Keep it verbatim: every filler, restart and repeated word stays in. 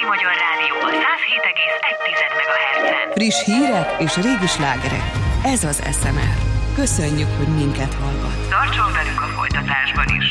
Nemzeti Magyar Rádió a száz hét egész egy megahertzen. Friss hírek és régi slágerek. Ez az es em er. Köszönjük, hogy minket hallgat. Tartson velünk a folytatásban is.